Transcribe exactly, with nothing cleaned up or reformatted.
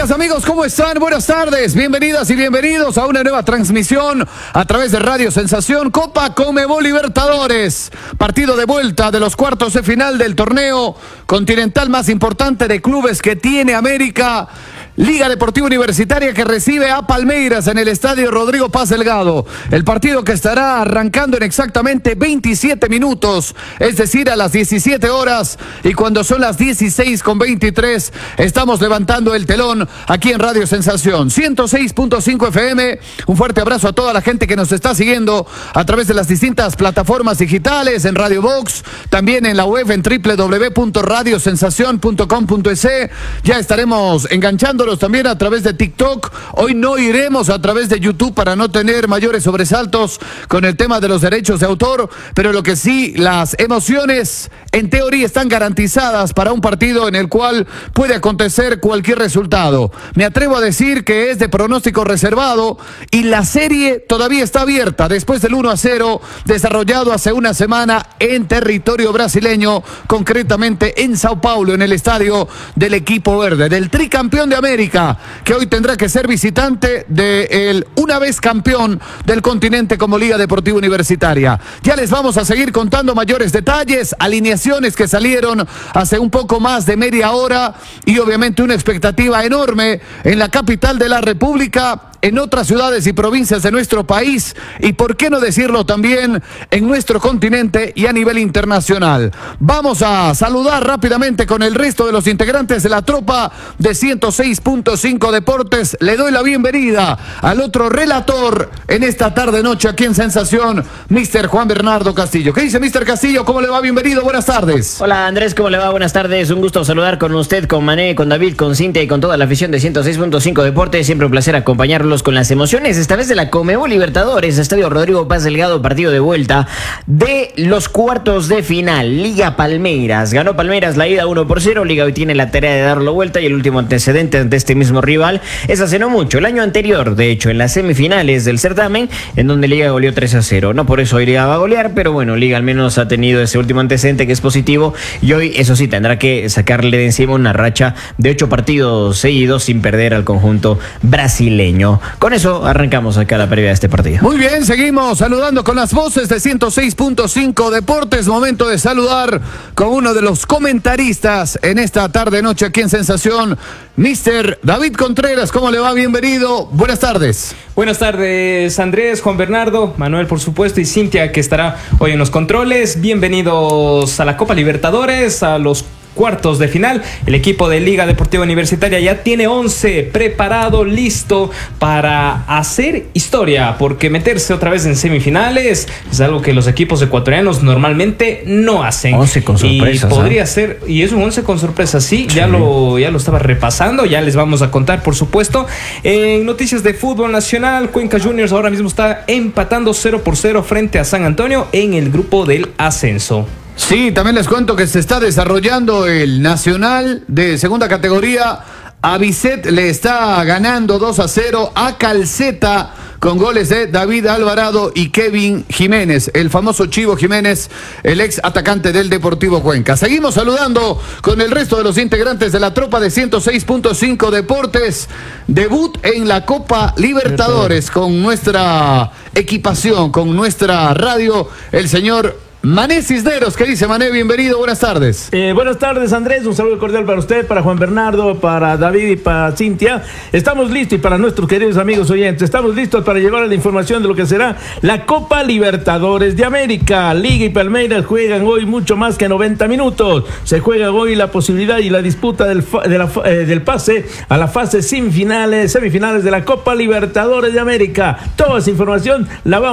Amigas, amigos, ¿cómo están? Buenas tardes, bienvenidas y bienvenidos a una nueva transmisión a través de Radio Sensación, Copa Conmebol Libertadores, partido de vuelta de los cuartos de final del torneo continental más importante de clubes que tiene América. Liga Deportiva Universitaria que recibe a Palmeiras en el estadio Rodrigo Paz Delgado. El partido que estará arrancando en exactamente veintisiete minutos, es decir, a las diecisiete horas, y cuando son las dieciséis con veintitrés, estamos levantando el telón aquí en Radio Sensación ciento seis punto cinco F M. Un fuerte abrazo a toda la gente que nos está siguiendo a través de las distintas plataformas digitales, en Radio Box, también en la web en doble u doble u doble u punto radio sensación punto com punto es. Ya estaremos enganchando también a través de TikTok. Hoy no iremos a través de YouTube para no tener mayores sobresaltos con el tema de los derechos de autor, pero lo que sí, las emociones en teoría están garantizadas para un partido en el cual puede acontecer cualquier resultado. Me atrevo a decir que es de pronóstico reservado y la serie todavía está abierta después del uno a cero desarrollado hace una semana en territorio brasileño, concretamente en Sao Paulo, en el estadio del equipo verde, del tricampeón de América, que hoy tendrá que ser visitante del una vez campeón del continente como Liga Deportiva Universitaria. Ya les vamos a seguir contando mayores detalles, alineaciones que salieron hace un poco más de media hora y obviamente una expectativa enorme en la capital de la República, en otras ciudades y provincias de nuestro país y, por qué no decirlo, también en nuestro continente y a nivel internacional. Vamos a saludar rápidamente con el resto de los integrantes de la tropa de ciento seis punto cinco Deportes. Le doy la bienvenida al otro relator en esta tarde-noche aquí en Sensación, mister Juan Bernardo Castillo. ¿Qué dice, mister Castillo? ¿Cómo le va? Bienvenido, buenas tardes. Hola, Andrés, ¿cómo le va? Buenas tardes. Un gusto saludar con usted, con Mané, con David, con Cintia y con toda la afición de ciento seis punto cinco Deportes. Siempre un placer acompañarlos con las emociones, esta vez de la Conmebol Libertadores, estadio Rodrigo Paz Delgado, partido de vuelta de los cuartos de final. Liga Palmeiras, ganó Palmeiras la ida uno por cero, Liga hoy tiene la tarea de darlo vuelta y el último antecedente ante este mismo rival es hace no mucho, el año anterior, de hecho, en las semifinales del certamen, en donde Liga goleó tres a cero. No por eso hoy Liga va a golear, pero bueno, Liga al menos ha tenido ese último antecedente que es positivo y hoy, eso sí, tendrá que sacarle de encima una racha de ocho partidos seguidos sin perder al conjunto brasileño. Con eso arrancamos acá la previa de este partido. Muy bien, seguimos saludando con las voces de ciento seis punto cinco Deportes. Momento de saludar con uno de los comentaristas en esta tarde-noche aquí en Sensación, mister David Contreras. ¿Cómo le va? Bienvenido. Buenas tardes. Buenas tardes, Andrés, Juan Bernardo, Manuel, por supuesto, y Cintia, que estará hoy en los controles. Bienvenidos a la Copa Libertadores, a los cuartos de final. El equipo de Liga Deportiva Universitaria ya tiene once preparado, listo para hacer historia, porque meterse otra vez en semifinales es algo que los equipos ecuatorianos normalmente no hacen. once con sorpresas. Y podría ¿eh? ser, y es un once con sorpresas, sí, sí. Ya, lo, ya lo estaba repasando, ya les vamos a contar, por supuesto. En noticias de fútbol nacional, Cuenca Juniors ahora mismo está empatando cero por cero frente a San Antonio en el grupo del ascenso. Sí, también les cuento que se está desarrollando el Nacional de segunda categoría. Avicet le está ganando dos a cero a Calceta con goles de David Alvarado y Kevin Jiménez, el famoso Chivo Jiménez, el ex atacante del Deportivo Cuenca. Seguimos saludando con el resto de los integrantes de la tropa de ciento seis punto cinco Deportes. Debut en la Copa Libertadores con nuestra equipación, con nuestra radio, el señor Mané Cisneros. ¿Qué dice, Mané? Bienvenido, buenas tardes. Eh, buenas tardes, Andrés, un saludo cordial para usted, para Juan Bernardo, para David y para Cintia. Estamos listos, y para nuestros queridos amigos oyentes, estamos listos para llevar la información de lo que será la Copa Libertadores de América. Liga y Palmeiras juegan hoy mucho más que noventa minutos. Se juega hoy la posibilidad y la disputa del, de la, eh, del pase a la fase semifinales, semifinales de la Copa Libertadores de América. Toda esa información la vamos